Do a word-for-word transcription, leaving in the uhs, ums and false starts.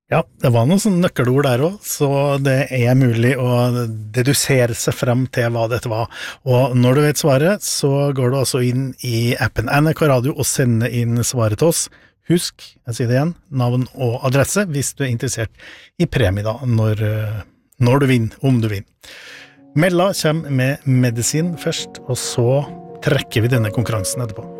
Ja, det var noen sånne nøkkelord der også, så det er mulig å dedusere seg frem til hva dette var. Og når du vet svaret, så går du altså inn i appen N R K Radio og sender inn svaret til oss. Husk, jeg sier det igjen, navn og adresse hvis du er interessert i premie da, når, når du vinner, om du vinner. Mella kommer med medisin først, og så trekker vi denne konkurransen etterpå.